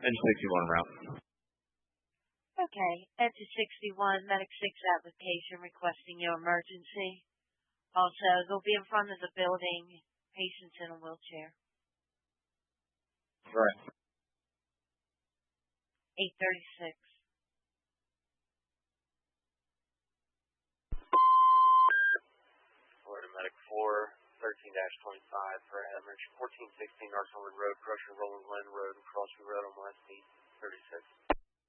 Engine 61 route. Okay, Engine 61, Medic 6 application requesting your emergency. Also, they'll be in front of the building, patients in a wheelchair. Right. 836. Florida Medic 4, 13-25 for emergency 1416 North Norwood Road, Crusher, Rolling Glen Road, and Crossview Road on West 36.